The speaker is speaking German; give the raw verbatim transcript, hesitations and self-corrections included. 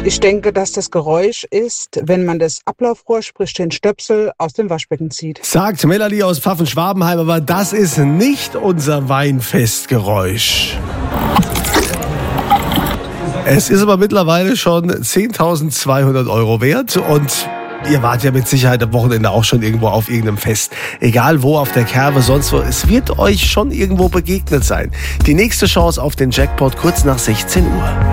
Ich denke, dass das Geräusch ist, wenn man das Ablaufrohr, sprich den Stöpsel, aus dem Waschbecken zieht. Sagt Melanie aus Pfaffen-Schwabenheim, aber das ist nicht unser Weinfestgeräusch. Es ist aber mittlerweile schon zehntausendzweihundert Euro wert und ihr wart ja mit Sicherheit am Wochenende auch schon irgendwo auf irgendeinem Fest. Egal wo, auf der Kerbe, sonst wo. Es wird euch schon irgendwo begegnet sein. Die nächste Chance auf den Jackpot kurz nach sechzehn Uhr.